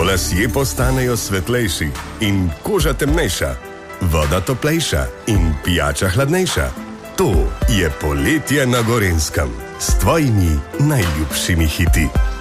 lasje postanejo svetlejši in koža temnejša, voda toplejša in pijača hladnejša. To je poletje na Gorenjskem s tvojimi najljubšimi hiti.